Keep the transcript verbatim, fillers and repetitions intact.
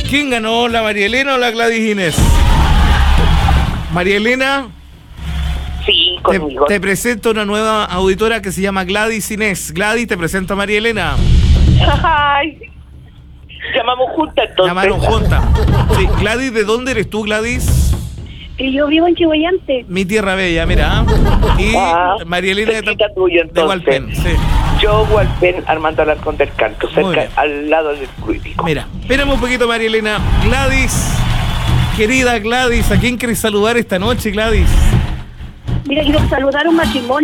¿Quién ganó, la María Elena o la Gladys Inés? María Elena. Sí, Te, conmigo. te presento una nueva auditora que se llama Gladys Inés. Gladys, te presento a María Elena. Ay, llamamos juntas entonces. Llamaron juntas. Sí, Gladys, ¿de dónde eres tú, Gladys? Que yo vivo en Chihuayante. Mi tierra bella, mira. Y Ah, María Elena de, cerquita tuyo, de entonces. Hualpén, sí. Yo, Hualpén, Armando Alarcón del Canto, Muy bien. cerca, al lado del Cruípico. Mira, espérame un poquito, María Elena. Gladys, querida Gladys, ¿a quién querés saludar esta noche, Gladys? Mira, quiero saludar un matrimonio.